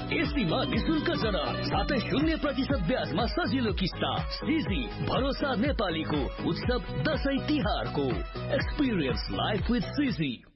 एसीमा निशुल्क जनक साथै 0% ब्याजमा सजिलो किस्ता। सिजी भरोसा नेपालीको उत्सव दशैं तिहारको एक्सपिरियन्स लाइफ विथ सिजी।